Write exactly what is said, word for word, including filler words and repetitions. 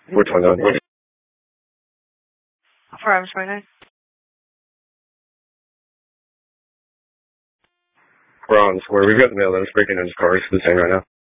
We're twenty-nine. For I'm twenty-nine. We're on square. We've got the mail that is breaking into cars for the same right now.